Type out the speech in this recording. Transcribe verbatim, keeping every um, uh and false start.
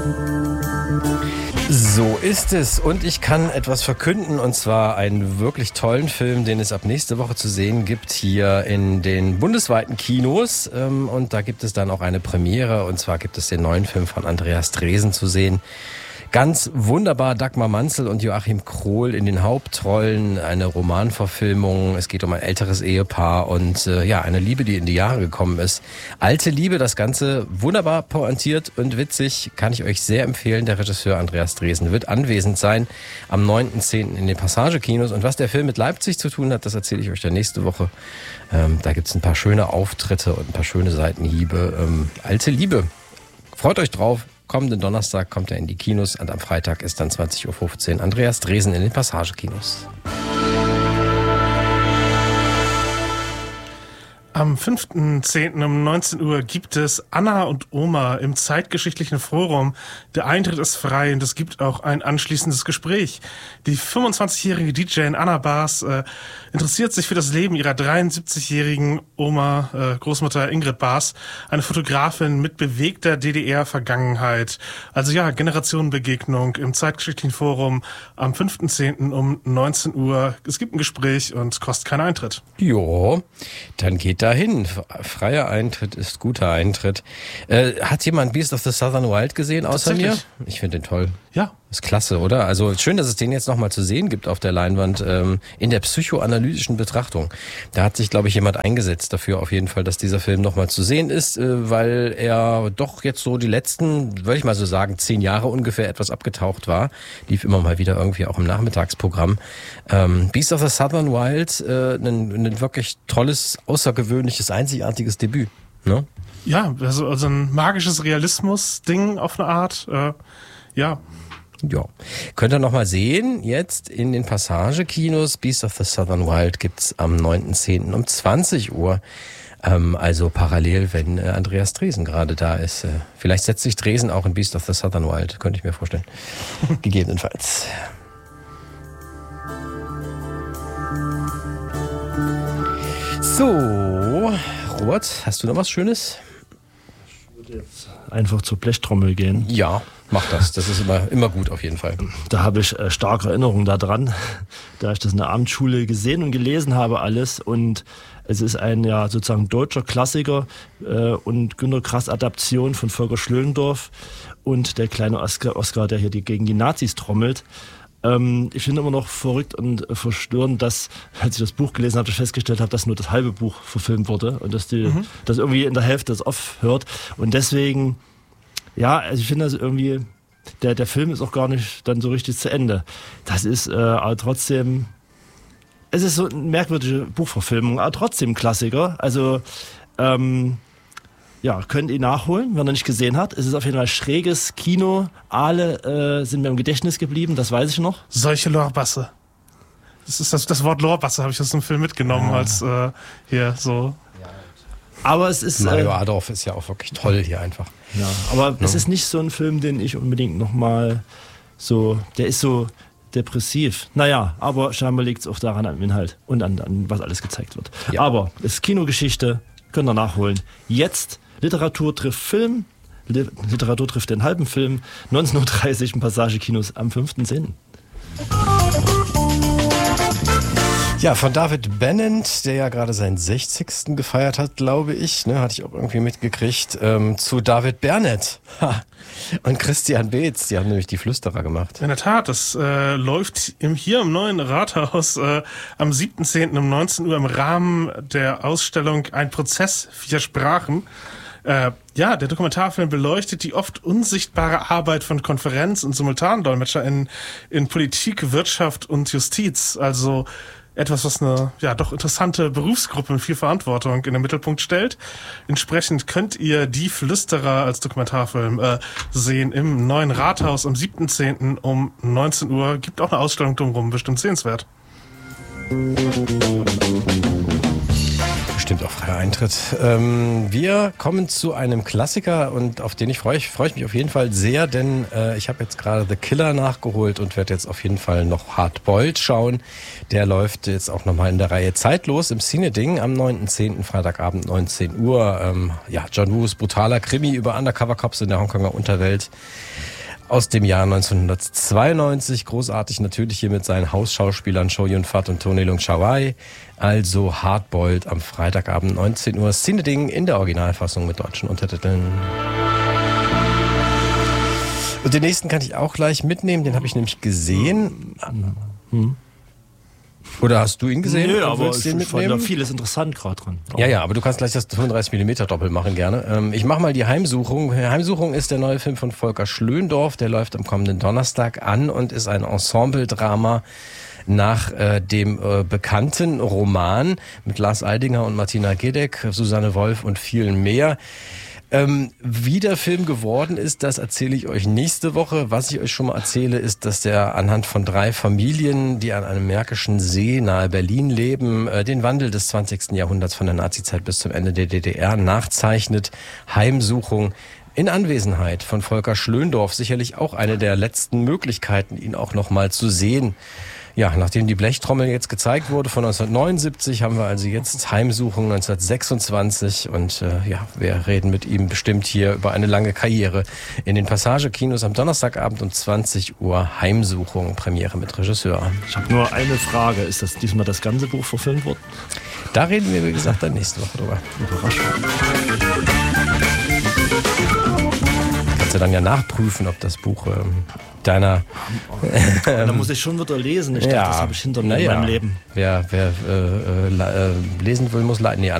So ist es und ich kann etwas verkünden und zwar einen wirklich tollen Film, den es ab nächste Woche zu sehen gibt hier in den bundesweiten Kinos und da gibt es dann auch eine Premiere und zwar gibt es den neuen Film von Andreas Dresen zu sehen. Ganz wunderbar, Dagmar Manzel und Joachim Krohl in den Hauptrollen, eine Romanverfilmung, es geht um ein älteres Ehepaar und äh, ja, eine Liebe, die in die Jahre gekommen ist. Alte Liebe, das Ganze wunderbar pointiert und witzig, kann ich euch sehr empfehlen. Der Regisseur Andreas Dresen wird anwesend sein am neunten zehnten in den Passagekinos und was der Film mit Leipzig zu tun hat, das erzähle ich euch dann nächste Woche. Ähm, da gibt's ein paar schöne Auftritte und ein paar schöne Seitenhiebe. Ähm, alte Liebe, freut euch drauf. Kommenden Donnerstag kommt er in die Kinos und am Freitag ist dann zwanzig Uhr fünfzehn Andreas Dresen in den Passagekinos. Am fünften zehnten um neunzehn Uhr gibt es Anna und Oma im Zeitgeschichtlichen Forum. Der Eintritt ist frei und es gibt auch ein anschließendes Gespräch. Die fünfundzwanzigjährige D J Anna Baas äh, interessiert sich für das Leben ihrer dreiundsiebzigjährigen Oma, äh, Großmutter Ingrid Baas, eine Fotografin mit bewegter D D R-Vergangenheit. Also ja, Generationenbegegnung im Zeitgeschichtlichen Forum am fünften zehnten um neunzehn Uhr. Es gibt ein Gespräch und kostet keinen Eintritt. Jo, dann geht dahin. Freier Eintritt ist guter Eintritt. Äh, hat jemand Beast of the Southern Wild gesehen außer mir? Ich finde den toll. Ja. Ist klasse, oder? Also schön, dass es den jetzt nochmal zu sehen gibt auf der Leinwand ähm, in der psychoanalytischen Betrachtung. Da hat sich, glaube ich, jemand eingesetzt dafür auf jeden Fall, dass dieser Film nochmal zu sehen ist, äh, weil er doch jetzt so die letzten, würde ich mal so sagen, zehn Jahre ungefähr etwas abgetaucht war. Lief immer mal wieder irgendwie auch im Nachmittagsprogramm. Ähm, Beast of the Southern Wild, äh, ein, ein wirklich tolles, außergewöhnliches, einzigartiges Debüt, ne? Ja, also, also ein magisches Realismus-Ding auf eine Art, äh, ja. Ja, könnt ihr noch mal sehen, jetzt in den Passagekinos. Beast of the Southern Wild gibt's am neunten zehnten um zwanzig Uhr. Ähm, also parallel, wenn äh, Andreas Dresen gerade da ist. Äh, vielleicht setzt sich Dresen auch in Beast of the Southern Wild, könnte ich mir vorstellen. Gegebenenfalls. So, Robert, hast du noch was Schönes? Ich würde jetzt einfach zur Blechtrommel gehen. Ja, mach das. Das ist immer, immer gut auf jeden Fall. Da habe ich äh, starke Erinnerungen daran, da ich das in der Abendschule gesehen und gelesen habe alles. Und es ist ein ja sozusagen deutscher Klassiker äh, und Günter Grass Adaption von Volker Schlöndorff und der kleine Oscar, Oscar, der hier die, gegen die Nazis trommelt. Ähm, ich finde immer noch verrückt und äh, verstörend, dass, als ich das Buch gelesen habe, ich festgestellt habe, dass nur das halbe Buch verfilmt wurde und dass die, mhm. dass irgendwie in der Hälfte das aufhört. Und deswegen, ja, also ich finde das irgendwie, der, der Film ist auch gar nicht dann so richtig zu Ende. Das ist äh, aber trotzdem, es ist so eine merkwürdige Buchverfilmung, aber trotzdem Klassiker. Also, ähm, ja, könnt ihr nachholen, wenn ihr nicht gesehen habt. Es ist auf jeden Fall schräges Kino. Alle äh, sind mir im Gedächtnis geblieben, das weiß ich noch. Solche Lorbasse. Das ist das, das Wort Lorbasse, habe ich aus dem Film mitgenommen, ja. als äh, hier so. Aber es ist. Mario äh, Adorf ist ja auch wirklich toll hier einfach. Ja, aber ja. es ist nicht so ein Film, den ich unbedingt nochmal so, der ist so depressiv. Naja, aber scheinbar liegt es auch daran am Inhalt und an, an was alles gezeigt wird. Ja. Aber es ist Kinogeschichte, könnt ihr nachholen. Jetzt Literatur trifft Film, Literatur trifft den halben Film, neunzehn Uhr dreißig im Passagekinos am fünften zehnten Ja, von David Bennett, der ja gerade seinen sechzigsten gefeiert hat, glaube ich, ne, hatte ich auch irgendwie mitgekriegt, ähm, zu David Bernett ha. und Christian Beetz, die haben nämlich die Flüsterer gemacht. In der Tat, das äh, läuft im, hier im neuen Rathaus äh, am siebten zehnten um neunzehn Uhr im Rahmen der Ausstellung Ein Prozess, vier Sprachen. Äh, ja, der Dokumentarfilm beleuchtet die oft unsichtbare Arbeit von Konferenz- und Simultandolmetscher in, in Politik, Wirtschaft und Justiz. Also etwas, was eine ja doch interessante Berufsgruppe mit viel Verantwortung in den Mittelpunkt stellt. Entsprechend könnt ihr Die Flüsterer als Dokumentarfilm äh, sehen im neuen Rathaus am siebten zehnten um neunzehn Uhr. Gibt auch eine Ausstellung drumherum, bestimmt sehenswert. Bestimmt auch freier Eintritt. Ähm, wir kommen zu einem Klassiker und auf den ich freue ich, freue ich mich auf jeden Fall sehr, denn äh, ich habe jetzt gerade The Killer nachgeholt und werde jetzt auf jeden Fall noch Hard Boiled schauen. Der läuft jetzt auch nochmal in der Reihe Zeitlos im Cine-Ding am neunten zehnten Freitagabend neunzehn Uhr. Ähm, ja, John Woos brutaler Krimi über Undercover-Cops in der Hongkonger Unterwelt. aus dem Jahr neunzehnhundertzweiundneunzig. Großartig natürlich hier mit seinen Hausschauspielern Chow Yun-fat und Tony Leung Chae. Also Hardboiled am Freitagabend neunzehn Uhr. Szene-Ding in der Originalfassung mit deutschen Untertiteln. Und den nächsten kann ich auch gleich mitnehmen. Den habe ich nämlich gesehen. Hm. Oder hast du ihn gesehen? Nö, aber ich, ich fand da vieles interessant gerade dran. Ja, ja, aber du kannst gleich das fünfunddreißig Millimeter Doppel machen gerne. Ich mache mal die Heimsuchung. Heimsuchung ist der neue Film von Volker Schlöndorff. Der läuft am kommenden Donnerstag an und ist ein Ensemble-Drama nach äh, dem äh, bekannten Roman mit Lars Eidinger und Martina Gedeck, Susanne Wolf und vielen mehr. Ähm, wie der Film geworden ist, das erzähle ich euch nächste Woche. Was ich euch schon mal erzähle, ist, dass der anhand von drei Familien, die an einem märkischen See nahe Berlin leben, äh, den Wandel des zwanzigsten Jahrhunderts von der Nazizeit bis zum Ende der D D R nachzeichnet. Heimsuchung in Anwesenheit von Volker Schlöndorff, sicherlich auch eine der letzten Möglichkeiten, ihn auch noch mal zu sehen. Ja, nachdem die Blechtrommel jetzt gezeigt wurde von neunzehnhundertneunundsiebzig, haben wir also jetzt Heimsuchung neunzehnhundertsechsundzwanzig und äh, ja, wir reden mit ihm bestimmt hier über eine lange Karriere in den Passage-Kinos am Donnerstagabend um zwanzig Uhr. Heimsuchung, Premiere mit Regisseur. Ich habe nur eine Frage, ist das diesmal das ganze Buch verfilmt worden? Da reden wir, wie gesagt, dann nächste Woche drüber. Überraschung. Kannst du dann ja nachprüfen, ob das Buch ähm, deiner... Ähm, da muss ich schon wieder lesen. Ich dachte, ja, das habe ich hinter mir in ja. meinem Leben. Wer, wer äh, äh, lesen will, muss leiden. Nee,